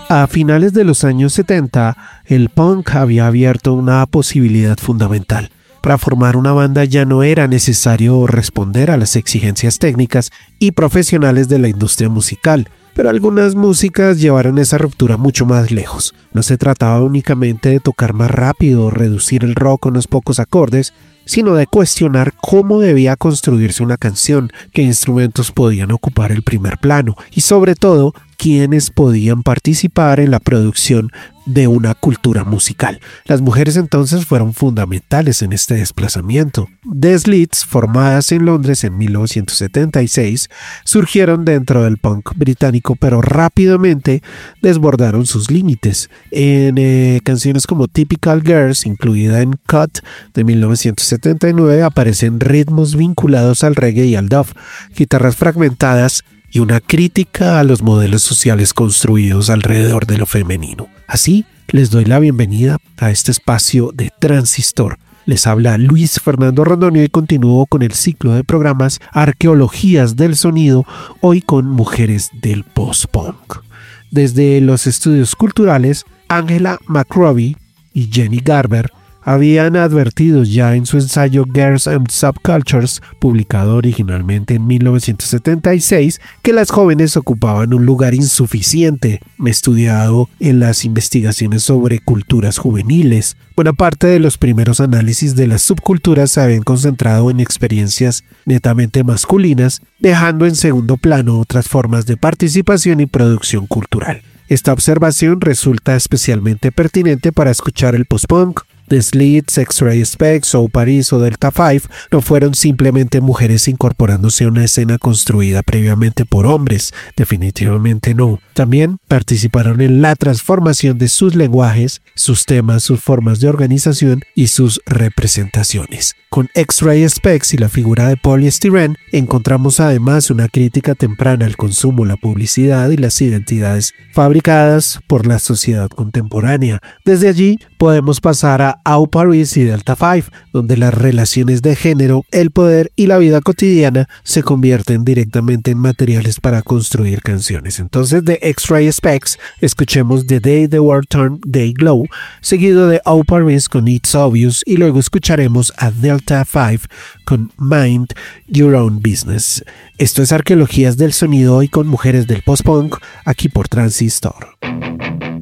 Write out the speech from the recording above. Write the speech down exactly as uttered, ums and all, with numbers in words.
A finales de los años setenta, el punk había abierto una posibilidad fundamental. Para formar una banda ya no era necesario responder a las exigencias técnicas y profesionales de la industria musical, pero algunas músicas llevaron esa ruptura mucho más lejos. No se trataba únicamente de tocar más rápido o reducir el rock a unos pocos acordes, sino de cuestionar cómo debía construirse una canción, qué instrumentos podían ocupar el primer plano y sobre todo quiénes podían participar en la producción de una cultura musical. Las mujeres entonces fueron fundamentales en este desplazamiento. The Slits, formadas en Londres en mil novecientos setenta y seis, surgieron dentro del punk británico, pero rápidamente desbordaron sus límites. En eh, canciones como Typical Girls, incluida en Cut de mil novecientos setenta y nueve, aparecen ritmos vinculados al reggae y al dub, guitarras fragmentadas y una crítica a los modelos sociales construidos alrededor de lo femenino. Así, les doy la bienvenida a este espacio de Transistor. Les habla Luis Fernando Rondonio y continúo con el ciclo de programas Arqueologías del Sonido, hoy con mujeres del post-punk. Desde los estudios culturales, Angela McRobbie y Jenny Garber habían advertido ya en su ensayo Girls and Subcultures, publicado originalmente en mil novecientos setenta y seis, que las jóvenes ocupaban un lugar insuficiente, estudiado en las investigaciones sobre culturas juveniles. Buena parte de los primeros análisis de las subculturas se habían concentrado en experiencias netamente masculinas, dejando en segundo plano otras formas de participación y producción cultural. Esta observación resulta especialmente pertinente para escuchar el post-punk. The Slits, X-Ray Spex, O Paris o Delta Five no fueron simplemente mujeres incorporándose a una escena construida previamente por hombres, definitivamente no. También participaron en la transformación de sus lenguajes, sus temas, sus formas de organización y sus representaciones. Con X-Ray Spex y la figura de Polystyrene encontramos además una crítica temprana al consumo, la publicidad y las identidades fabricadas por la sociedad contemporánea. Desde allí podemos pasar a O Paris y Delta Five, donde las relaciones de género, el poder y la vida cotidiana se convierten directamente en materiales para construir canciones. Entonces, de X-Ray Spex, escuchemos The Day the World Turned Day Glow, seguido de O Paris con It's Obvious, y luego escucharemos a Delta Five con Mind Your Own Business. Esto es Arqueologías del Sonido, hoy con mujeres del post-punk, aquí por Transistor.